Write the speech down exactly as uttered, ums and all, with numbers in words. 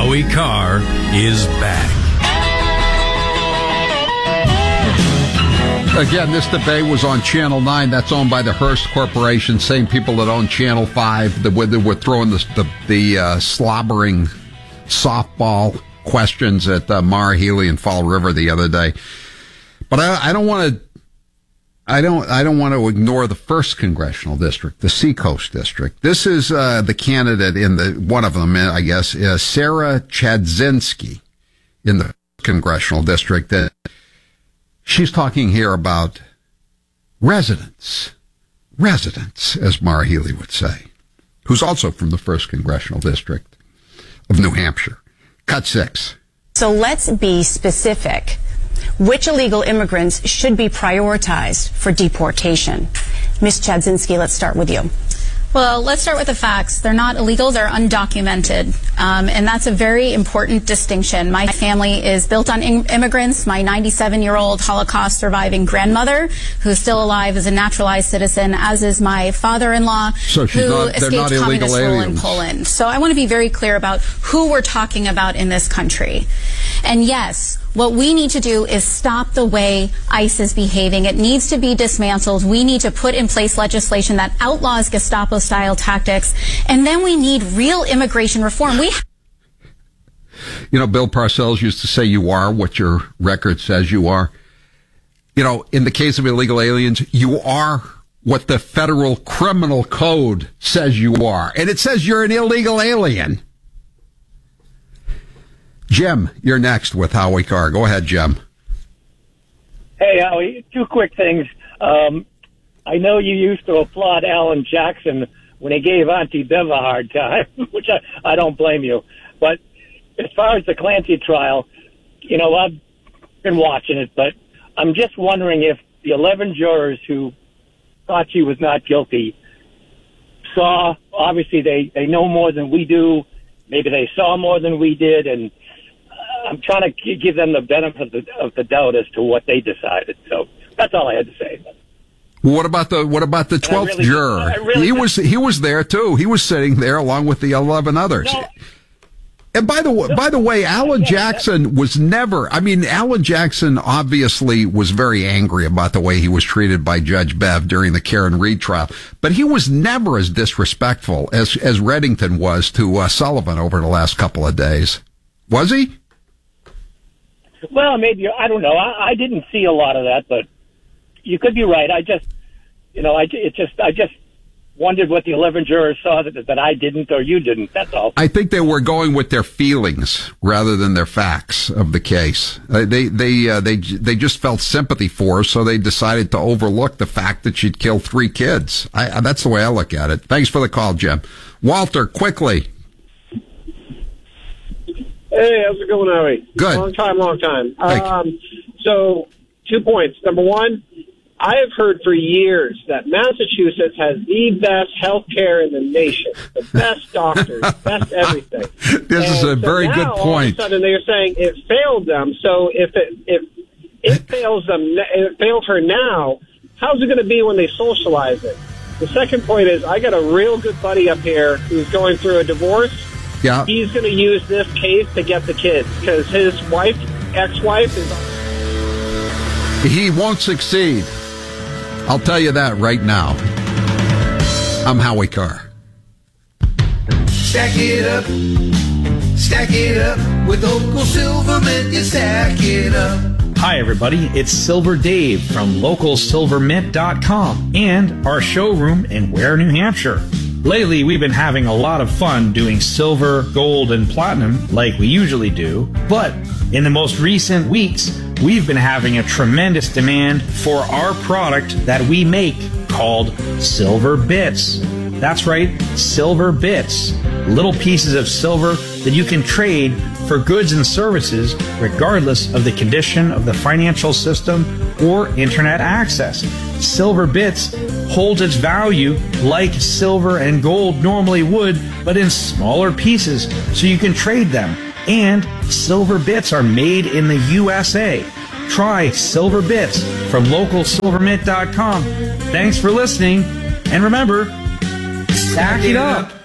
Howie Carr is back. Again, this debate was on Channel nine. That's owned by the Hearst Corporation. Same people that own Channel five. That were, that were throwing the, the, the uh, slobbering softball questions at uh, Mara Healy and Fall River the other day. But I, I don't want to. I don't. I don't want to ignore the first congressional district, the Seacoast district. This is uh, the candidate in the one of them, I guess, is Sarah Chudzinski in the congressional district. That she's talking here about residents, residents, as Mara Healy would say, who's also from the first congressional district of New Hampshire. Cut six. So let's be specific. Which illegal immigrants should be prioritized for deportation? Miz Chudzinski, let's start with you. Well, let's start with the facts. They're not illegal, they're undocumented. Um, and that's a very important distinction. My family is built on im- immigrants. My ninety-seven-year-old Holocaust-surviving grandmother, who's still alive, is a naturalized citizen, as is my father-in-law, so who not, escaped communist rule in Poland. So I want to be very clear about who we're talking about in this country. And yes, what we need to do is stop the way ICE is behaving. It needs to be dismantled. We need to put in place legislation that outlaws Gestapo-style tactics. And then we need real immigration reform. We You know, Bill Parcells used to say you are what your record says you are. You know, in the case of illegal aliens, you are what the federal criminal code says you are. And it says you're an illegal alien. Jim, you're next with Howie Carr. Go ahead, Jim. Hey, Howie, two quick things. Um, I know you used to applaud Alan Jackson when he gave Auntie Bev a hard time, which I, I don't blame you. But as far as the Clancy trial, you know, I've been watching it, but I'm just wondering if the eleven jurors who thought she was not guilty saw, obviously they, they know more than we do. Maybe they saw more than we did, and I'm trying to give them the benefit of the, of the doubt as to what they decided. So that's all I had to say. What about the what about the twelfth really, juror? Really he was he was there too. He was sitting there along with the eleven others. No, and by the way, by the way, Alan Jackson was never. I mean, Alan Jackson obviously was very angry about the way he was treated by Judge Bev during the Karen Reed trial, but he was never as disrespectful as as Reddington was to uh, Sullivan over the last couple of days. Was he? Well, maybe, I don't know. I, I didn't see a lot of that, but you could be right. I just, you know, I, it just, I just wondered what the eleven jurors saw that, that I didn't or you didn't. That's all. I think they were going with their feelings rather than their facts of the case. Uh, they, they, uh, they, they just felt sympathy for her, so they decided to overlook the fact that she'd killed three kids. I, that's the way I look at it. Thanks for the call, Jim. Walter, quickly. Hey, how's it going, Howie? Good. Long time, long time. Thank Um, so, two points. Number one, I have heard for years that Massachusetts has the best health care in the nation, the best doctors, best everything. This and is a so very now, good point. All of a sudden, they're saying it failed them. So, if it if it fails them, it failed her now, how's it going to be when they socialize it? The second point is, I got a real good buddy up here who's going through a divorce. Yeah. He's going to use this case to get the kids because his wife, ex-wife, is. He won't succeed. I'll tell you that right now. I'm Howie Carr. Stack it up, stack it up with Local Silvermint. You stack it up. Hi, everybody. It's Silver Dave from local silver mint dot com and our showroom in Ware, New Hampshire. Lately, we've been having a lot of fun doing silver, gold, and platinum like we usually do. But in the most recent weeks, we've been having a tremendous demand for our product that we make called Silver Bits. That's right, Silver Bits. Little pieces of silver that you can trade for goods and services regardless of the condition of the financial system or internet access. Silver Bits holds its value like silver and gold normally would, but in smaller pieces so you can trade them. And Silver Bits are made in the U S A. Try Silver Bits from local silver mint dot com. Thanks for listening, and remember, stack it up.